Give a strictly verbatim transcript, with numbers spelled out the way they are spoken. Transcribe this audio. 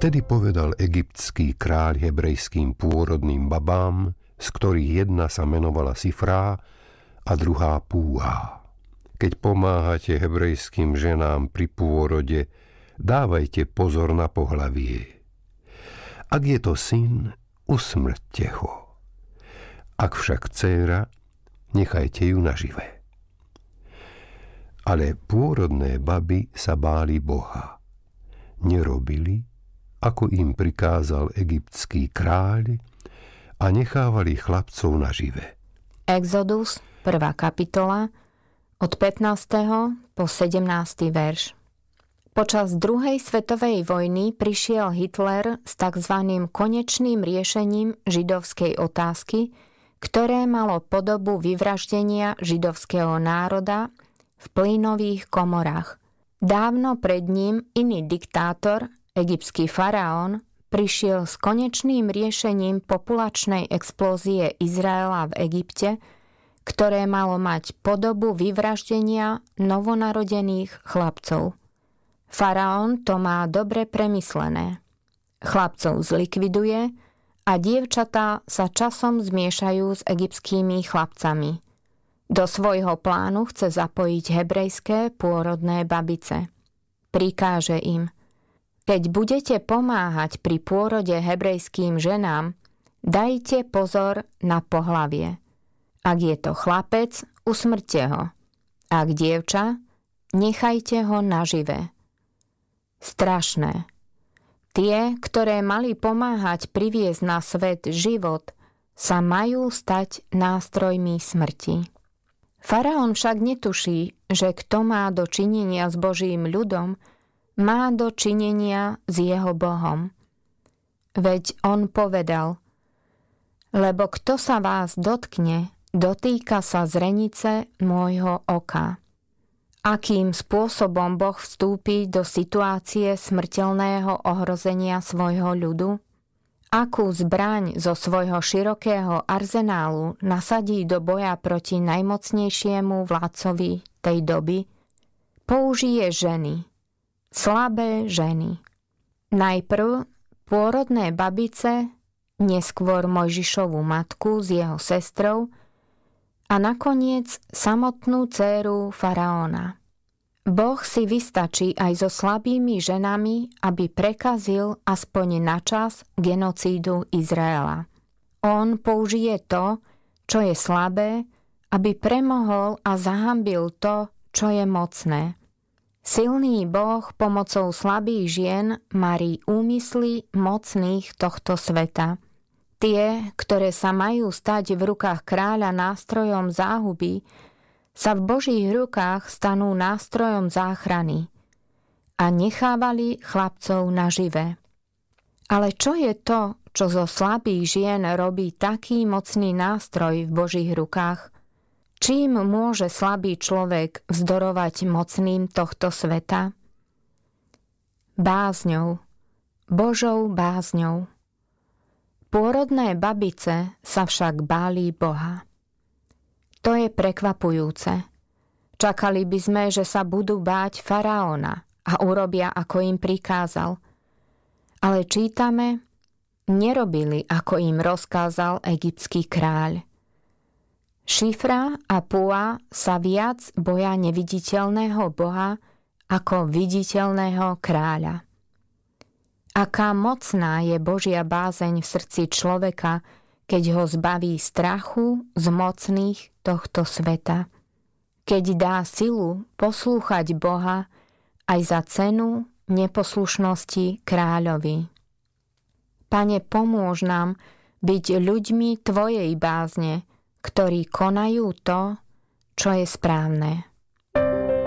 Vtedy povedal egyptský kráľ hebrejským pôrodným babám, z ktorých jedna sa menovala Sifrá a druhá Púá. Keď pomáhate hebrejským ženám pri pôrode, dávajte pozor na pohlavie. Ak je to syn, usmrťte ho. Ak však dcéra, nechajte ju nažive. Ale pôrodné baby sa báli Boha. Nerobili, ako im prikázal egyptský kráľ, a nechávali chlapcov nažive. Exodus, prvá kapitola, od pätnásteho po sedemnásty verš. Počas druhej svetovej vojny prišiel Hitler s takzvaným konečným riešením židovskej otázky, ktoré malo podobu vyvraždenia židovského národa v plynových komorách. Dávno pred ním iný diktátor, egyptský faraón, prišiel s konečným riešením populačnej explózie Izraela v Egypte, ktoré malo mať podobu vyvraždenia novonarodených chlapcov. Faraón to má dobre premyslené. Chlapcov zlikviduje a dievčatá sa časom zmiešajú s egyptskými chlapcami. Do svojho plánu chce zapojiť hebrejské pôrodné babice. Prikáže im: keď budete pomáhať pri pôrode hebrejským ženám, dajte pozor na pohlavie. Ak je to chlapec, usmrťte ho. Ak dievča, nechajte ho nažive. Strašné. Tie, ktoré mali pomáhať priviesť na svet život, sa majú stať nástrojmi smrti. Faraón však netuší, že kto má do činenia s Božím ľudom, má do činenia s jeho Bohom. Veď on povedal: lebo kto sa vás dotkne, dotýka sa zrenice môjho oka. Akým spôsobom Boh vstúpi do situácie smrteľného ohrozenia svojho ľudu? Akú zbraň zo svojho širokého arzenálu nasadí do boja proti najmocnejšiemu vládcovi tej doby? Použije ženy. Slabé ženy. Najprv pôrodné babice, neskôr Mojžišovu matku s jeho sestrou a nakoniec samotnú dcéru faraóna. Boh si vystačí aj so slabými ženami, aby prekazil aspoň na čas genocídu Izraela. On použije to, čo je slabé, aby premohol a zahambil to, čo je mocné. Silný Boh pomocou slabých žien marí úmysly mocných tohto sveta. Tie, ktoré sa majú stať v rukách kráľa nástrojom záhuby, sa v Božích rukách stanú nástrojom záchrany a nechávali chlapcov nažive. Ale čo je to, čo zo slabých žien robí taký mocný nástroj v Božích rukách? Čím môže slabý človek vzdorovať mocným tohto sveta? Bázňou, Božou bázňou. Pôrodné babice sa však báli Boha. To je prekvapujúce. Čakali by sme, že sa budú báť faraóna a urobia, ako im prikázal. Ale čítame, nerobili, ako im rozkázal egyptský kráľ. Šifra a Púa sa viac boja neviditeľného Boha ako viditeľného kráľa. Aká mocná je Božia bázeň v srdci človeka, keď ho zbaví strachu z mocných tohto sveta. Keď dá silu poslúchať Boha aj za cenu neposlušnosti kráľovi. Pane, pomôž nám byť ľuďmi Tvojej bázne, ktorí konajú to, čo je správne.